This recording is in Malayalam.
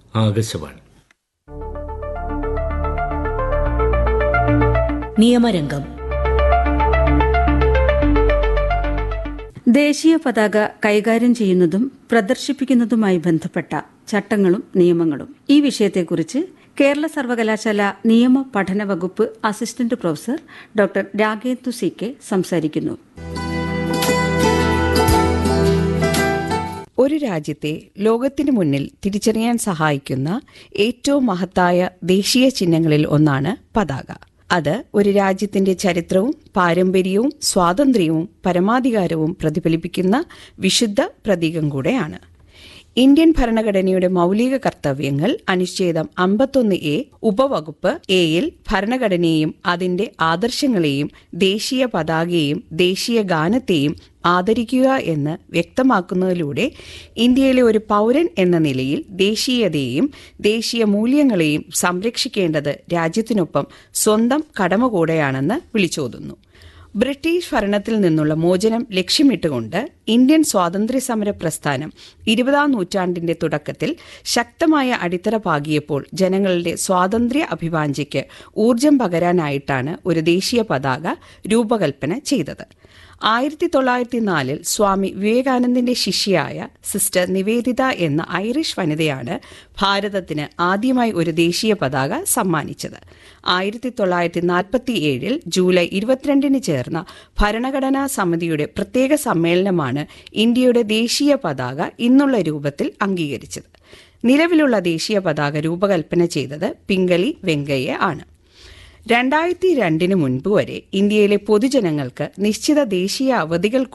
ആകാശവാണി. നിയമരംഗം. ദേശീയ പതാക കൈകാര്യം ചെയ്യുന്നതും പ്രദർശിപ്പിക്കുന്നതുമായി ബന്ധപ്പെട്ട ചട്ടങ്ങളും നിയമങ്ങളും ഈ വിഷയത്തെക്കുറിച്ച് കേരള സർവകലാശാല നിയമ പഠന വകുപ്പ് അസിസ്റ്റന്റ് പ്രൊഫസർ ഡോക്ടർ രാഗേന്ദു സി.കെ സംസാരിക്കുന്നു. ഒരു രാജ്യത്തെ ലോകത്തിനു മുന്നിൽ തിരിച്ചറിയാൻ സഹായിക്കുന്ന ഏറ്റവും മഹത്തായ ദേശീയ ചിഹ്നങ്ങളിൽ ഒന്നാണ് പതാക. അത് ഒരു രാജ്യത്തിന്റെ ചരിത്രവും പാരമ്പര്യവും സ്വാതന്ത്ര്യവും പരമാധികാരവും പ്രതിഫലിപ്പിക്കുന്ന വിശുദ്ധ പ്രതീകം കൂടെയാണ്. ഇന്ത്യൻ ഭരണഘടനയുടെ മൗലിക കർത്തവ്യങ്ങൾ അനുച്ഛേദം 51A ഉപവകുപ്പ് എയിൽ ഭരണഘടനയെയും അതിന്റെ ആദർശങ്ങളെയും ദേശീയ പതാകയെയും ദേശീയ ഗാനത്തെയും ആദരിക്കുക എന്ന് വ്യക്തമാക്കുന്നതിലൂടെ ഇന്ത്യയിലെ ഒരു പൗരൻ എന്ന നിലയിൽ ദേശീയതയെയും ദേശീയ മൂല്യങ്ങളെയും സംരക്ഷിക്കേണ്ടത് രാജ്യത്തിനൊപ്പം സ്വന്തം കടമ കൂടെയാണെന്ന് വിളിച്ചോതുന്നു. ബ്രിട്ടീഷ് ഭരണത്തിൽ നിന്നുള്ള മോചനം ലക്ഷ്യമിട്ടുകൊണ്ട് ഇന്ത്യൻ സ്വാതന്ത്ര്യ സമര പ്രസ്ഥാനം 20ാം നൂറ്റാണ്ടിന്റെ തുടക്കത്തിൽ ശക്തമായ അടിത്തറ പാകിയപ്പോൾ ജനങ്ങളുടെ സ്വാതന്ത്ര്യ അഭിവാഞ്ഛയ്ക്ക് ഊർജം പകരാനായിട്ടാണ് ഒരു ദേശീയ പതാക രൂപകൽപ്പന ചെയ്തത്. 1904 സ്വാമി വിവേകാനന്ദന്റെ ശിഷ്യയായ സിസ്റ്റർ നിവേദിത എന്ന ഐറിഷ് വനിതയാണ് ഭാരതത്തിന് ആദ്യമായി ഒരു ദേശീയ പതാക സമ്മാനിച്ചത്. 1947 ജൂലൈ 22 ചേർന്ന ഭരണഘടനാ സമിതിയുടെ പ്രത്യേക സമ്മേളനമാണ് ഇന്ത്യയുടെ ദേശീയ പതാക ഇന്നുള്ള രൂപത്തിൽ അംഗീകരിച്ചത്. നിലവിലുള്ള ദേശീയ പതാക രൂപകൽപ്പന ചെയ്തത് പിംഗലി വെങ്കയ്യ ആണ്. 2002 മുൻപ് വരെ ഇന്ത്യയിലെ പൊതുജനങ്ങൾക്ക് നിശ്ചിത ദേശീയ അവധികൾ